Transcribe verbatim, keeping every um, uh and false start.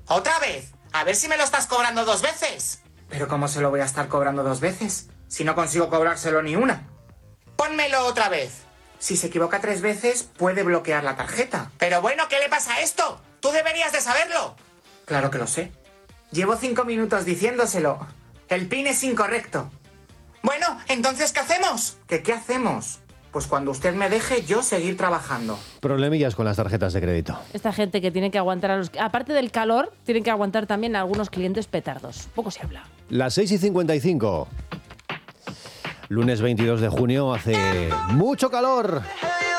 ¿Otra vez? A ver si me lo estás cobrando dos veces. ¿Pero cómo se lo voy a estar cobrando dos veces? Si no consigo cobrárselo ni una. Pónmelo otra vez. Si se equivoca tres veces, puede bloquear la tarjeta. Pero bueno, ¿qué le pasa a esto? Tú deberías de saberlo. Claro que lo sé. Llevo cinco minutos diciéndoselo. El PIN es incorrecto. Bueno, entonces, ¿qué hacemos? ¿Qué qué hacemos? Pues cuando usted me deje, yo seguir trabajando. Problemillas con las tarjetas de crédito. Esta gente que tiene que aguantar, a los, aparte del calor, tienen que aguantar también a algunos clientes petardos. Poco se habla. Las seis y cincuenta y cinco. Lunes veintidós de junio, hace mucho calor.